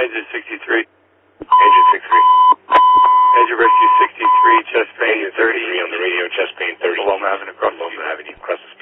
Engine 63. Engine 63. Engine rescue 63, chest pain 30. On the radio, chest pain 30. Loma Avenue, across Loma Avenue, across the